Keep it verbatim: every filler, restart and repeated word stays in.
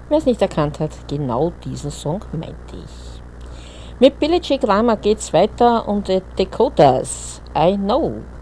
Wer es nicht erkannt hat, genau diesen Song meinte ich. Mit Billie J. Glamour geht's weiter und äh, Dakotas, I Know.